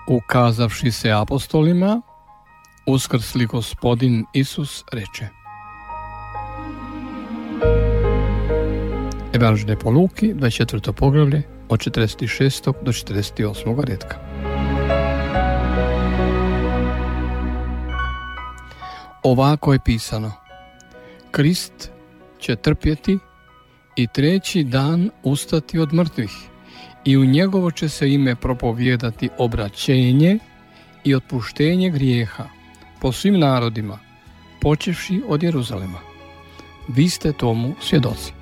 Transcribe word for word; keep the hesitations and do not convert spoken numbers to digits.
Ukazavši se apostolima, uskrsli Gospodin Isus reče. Evanđelje po Luki, dvadeset četvrto poglavlje, od četrdeset šestog do četrdeset osmog redka. Ovako je pisano: Krist će trpjeti i treći dan ustati od mrtvih, i u njegovo će se ime propovijedati obraćenje i otpuštenje grijeha po svim narodima, počevši od Jeruzalema. Vi ste tomu svjedoci.